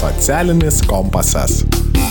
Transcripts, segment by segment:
Socialinis kompasas.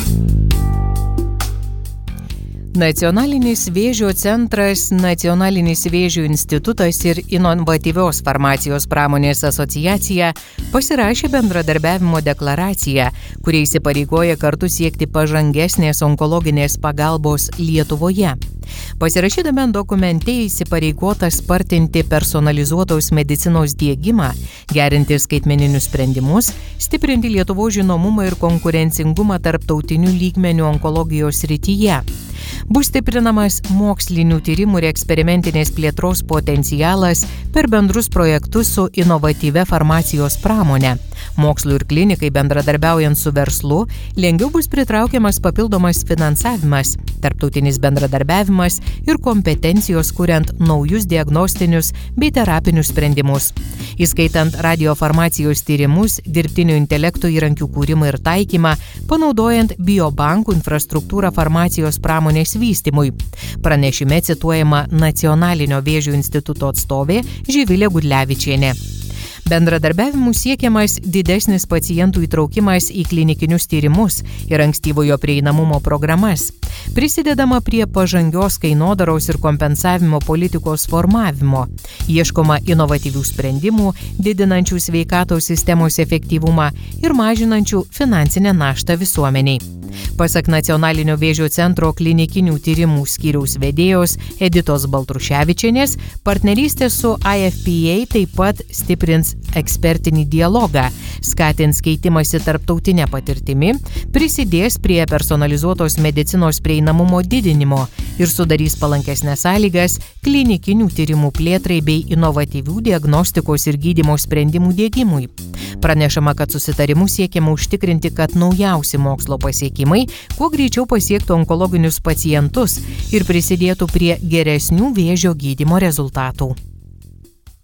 Nacionalinis vėžio centras, Nacionalinis vėžio institutas ir Inovatyvios farmacijos pramonės asociacija pasirašė bendradarbiavimo deklaraciją, kuria įsipareigoja kartu siekti pažangesnės onkologinės pagalbos Lietuvoje. Pasirašydami dokumente įsipareigota spartinti personalizuotos medicinos diegimą, gerinti skaitmeninius sprendimus, stiprinti Lietuvos žinomumą ir konkurencingumą tarptautinių lygmenių onkologijos srityje. Bus stiprinamas mokslinių tyrimų ir eksperimentinės plėtros potencialas per bendrus projektus su inovatyvia farmacijos pramone. Mokslui ir klinikai bendradarbiaujant su verslu, lengviau bus pritraukiamas papildomas finansavimas, tarptautinis bendradarbiavimas ir kompetencijos kuriant naujus diagnostinius bei terapinius sprendimus, įskaitant radiofarmacijos tyrimus, dirbtinio intelekto įrankių kūrimą ir taikymą, panaudojant biobankų infrastruktūrą farmacijos pramonės vystymui. Pranešime cituojama Nacionalinio vėžio instituto atstovė Živilė Gudlevičienė. Bendradarbiavimu siekiamas didesnis pacientų įtraukimas į klinikinius tyrimus ir ankstyvojo prieinamumo programas. Prisidedama prie pažangios kainodaros ir kompensavimo politikos formavimo. Ieškoma inovatyvių sprendimų, didinančių sveikatos sistemos efektyvumą ir mažinančių finansinę naštą visuomeniai. Pasak Nacionalinio vėžio centro klinikinių tyrimų skyriaus vedėjos Editos Baltruševičienės, partnerystė su IFPA taip pat stiprins ekspertinį dialogą, skatins keitimąsi tarptautinę patirtimi, prisidės prie personalizuotos medicinos prieinamumo didinimo ir sudarys palankesnės sąlygas klinikinių tyrimų plėtrai bei inovatyvių diagnostikos ir gydymo sprendimų diegimui. Pranešama, kad susitarimu siekiama užtikrinti, kad naujausi mokslo pasiekimai kuo greičiau pasiektų onkologinius pacientus ir prisidėtų prie geresnių vėžio gydymo rezultatų.